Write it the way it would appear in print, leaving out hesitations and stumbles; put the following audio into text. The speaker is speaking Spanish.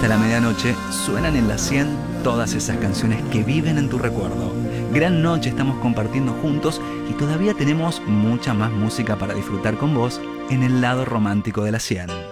hasta la medianoche suenan en la 100 todas esas canciones que viven en tu recuerdo. Gran noche estamos compartiendo juntos y todavía tenemos mucha más música para disfrutar con vos en el lado romántico de la 100.